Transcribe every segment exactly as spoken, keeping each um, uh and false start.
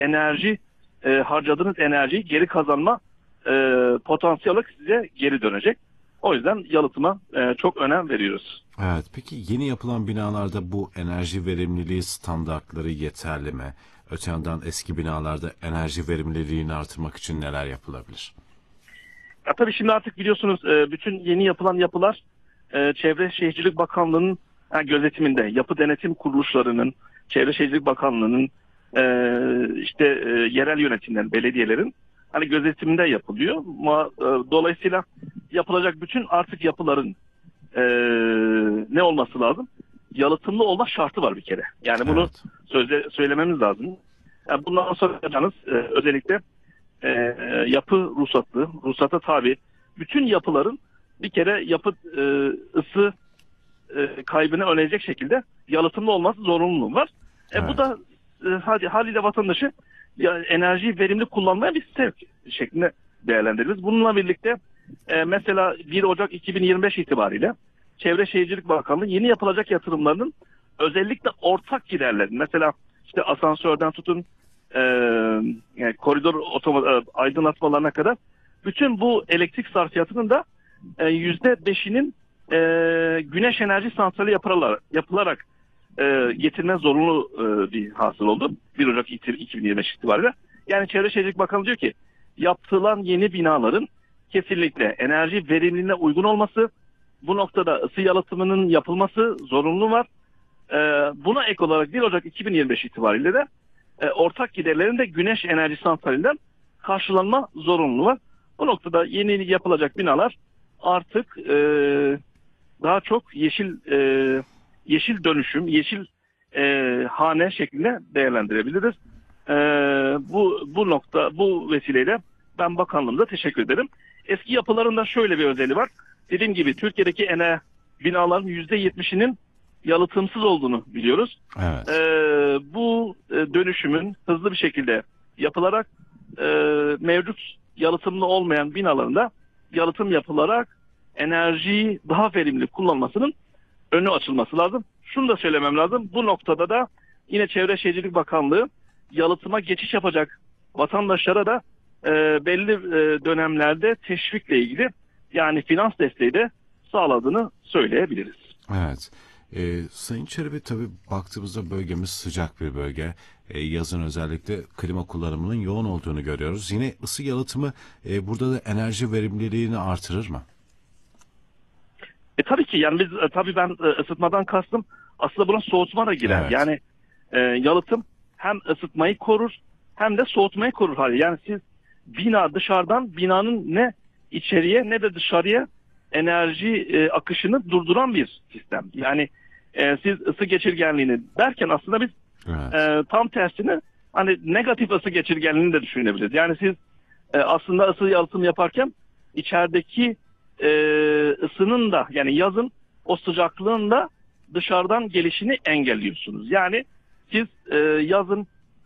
enerji e, harcadığınız enerjiyi geri kazanma e, potansiyel olarak size geri dönecek. O yüzden yalıtıma e, çok önem veriyoruz. Evet, peki yeni yapılan binalarda bu enerji verimliliği standartları yeterli mi? Öte yandan eski binalarda enerji verimliliğini artırmak için neler yapılabilir? Ya tabii şimdi artık biliyorsunuz e, bütün yeni yapılan yapılar e, Çevre Şehircilik Bakanlığı'nın yani gözetiminde, yapı denetim kuruluşlarının, Çevre Şehircilik Bakanlığı'nın e, işte e, yerel yönetimlerin, belediyelerin hani gözetiminde yapılıyor. Ama, e, dolayısıyla yapılacak bütün artık yapıların e, ne olması lazım? Yalıtımlı olma şartı var bir kere. Yani bunu Evet. sözle, söylememiz lazım. Yani bundan sonra yapacağınız e, özellikle e, yapı ruhsatlı, ruhsata tabi bütün yapıların bir kere yapı e, ısı e, kaybını önleyecek şekilde yalıtımlı olması zorunluluğu var. E, Evet. bu da e, hadi haliyle vatandaşı ya, enerjiyi verimli kullanmaya bir sevk şeklinde değerlendiririz. Bununla birlikte e, mesela bir Ocak iki bin yirmi beş itibariyle Çevre Şehircilik Bakanlığı yeni yapılacak yatırımlarının özellikle ortak giderlerin mesela işte asansörden tutun e, yani koridor otoma, e, aydınlatmalarına kadar bütün bu elektrik sarfiyatının da e, yüzde beşinin e, güneş enerji santrali yapılarak, yapılarak e, getirme zorunlu e, bir hasıl oldu. bir Ocak iki bin yirmi beş itibariyle. Yani Çevre Şehircilik Bakanlığı diyor ki yapılan yeni binaların kesinlikle enerji verimliliğine uygun olması, bu noktada ısı yalıtımının yapılması zorunlu var. E, buna ek olarak bir Ocak iki bin yirmi beş itibariyle de e, ortak giderlerin de güneş enerji santralinden karşılanma zorunluluğu var. Bu noktada yeni yapılacak binalar artık e, daha çok yeşil e, yeşil dönüşüm, yeşil e, hane şeklinde değerlendirebiliriz. E, bu bu nokta, bu vesileyle ben bakanlığımıza teşekkür ederim. Eski yapıların da şöyle bir özelliği var. Dediğim gibi Türkiye'deki ene binaların yüzde yetmişinin yalıtımsız olduğunu biliyoruz. Evet. E, bu e, dönüşümün hızlı bir şekilde yapılarak e, mevcut yalıtımlı olmayan binalarında yalıtım yapılarak enerjiyi daha verimli kullanmasının önü açılması lazım. Şunu da söylemem lazım. Bu noktada da yine Çevre Şehircilik Bakanlığı yalıtıma geçiş yapacak vatandaşlara da e, belli e, dönemlerde teşvikle ilgili yani finans desteği de sağladığını söyleyebiliriz. Evet. Ee, Sayın Çelebi, tabii baktığımızda bölgemiz sıcak bir bölge. Ee, yazın özellikle klima kullanımının yoğun olduğunu görüyoruz. Yine ısı yalıtımı e, burada da enerji verimliliğini artırır mı? E tabii ki yani biz e, tabii ben e, ısıtmadan kastım aslında buna soğutma da girer. Evet. Yani e, yalıtım hem ısıtmayı korur hem de soğutmayı korur hali. Yani siz bina dışarıdan binanın ne içeriye ne de dışarıya enerji e, akışını durduran bir sistem. Yani e, siz ısı geçirgenliğini derken aslında biz Evet. e, tam tersine hani negatif ısı geçirgenliğini de düşünebiliriz. Yani siz e, aslında ısı yalıtım yaparken içerideki e, ısının da yani yazın o sıcaklığın da dışarıdan gelişini engelliyorsunuz. Yani siz e, yazın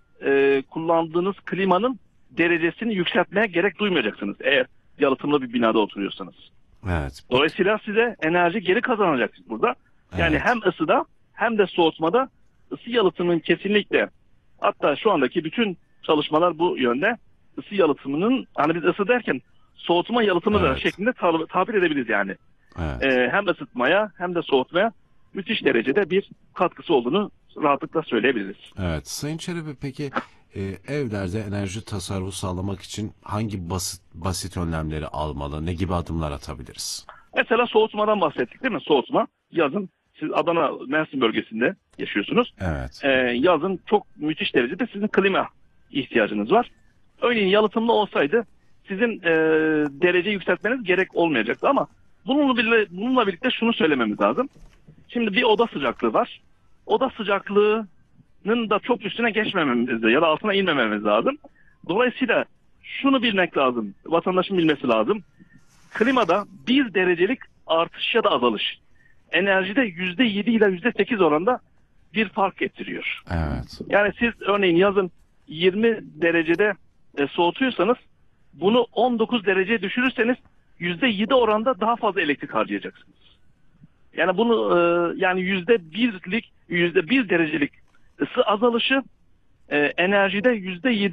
e, kullandığınız klimanın derecesini yükseltmeye gerek duymayacaksınız eğer yalıtımlı bir binada oturuyorsanız. Evet. Dolayısıyla size enerji geri kazanacaksınız burada. Yani Evet. hem ısıda hem de soğutmada ısı yalıtımının kesinlikle hatta şu andaki bütün çalışmalar bu yönde. Isı yalıtımının hani biz ısı derken soğutma yalıtımı da Evet. şeklinde tab- tabir edebiliriz yani. Evet. Ee, hem ısıtmaya hem de soğutmaya müthiş derecede bir katkısı olduğunu rahatlıkla söyleyebiliriz. Evet. Sayın Çelebi, peki e, evlerde enerji tasarrufu sağlamak için hangi basit basit önlemleri almalı? Ne gibi adımlar atabiliriz? Mesela soğutmadan bahsettik değil mi? Soğutma yazın siz Adana Mersin bölgesinde yaşıyorsunuz. Evet. Ee, yazın çok müthiş derecede sizin klima ihtiyacınız var. Örneğin yalıtımlı olsaydı sizin e, derece yükseltmeniz gerek olmayacaktı ama bununla birlikte, bununla birlikte şunu söylememiz lazım. Şimdi bir oda sıcaklığı var. Oda sıcaklığının da çok üstüne geçmememiz ya da altına inmememiz lazım. Dolayısıyla şunu bilmek lazım. Vatandaşın bilmesi lazım. Klimada bir derecelik artış ya da azalış enerjide yüzde yedi ile yüzde sekiz oranda bir fark getiriyor. Evet. Yani siz örneğin yazın yirmi derecede e, soğutuyorsanız bunu on dokuz dereceye düşürürseniz yüzde yedi oranda daha fazla elektrik harcayacaksınız. Yani bunu e, yani yüzde birlik yüzde bir derecelik ısı azalışı e, enerjide yüzde yedi